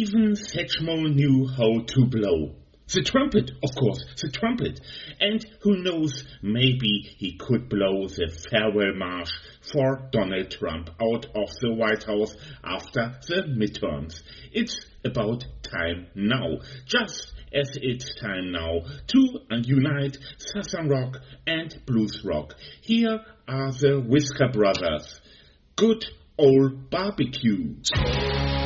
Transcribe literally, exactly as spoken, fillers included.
Even Satchmo knew how to blow. The trumpet, of course, the trumpet. And who knows, maybe he could blow the farewell march for Donald Trump out of the White House after the midterms. It's about time now, just as it's time now to unite Southern rock and blues rock. Here are the Whisker Brothers. Good old barbecue.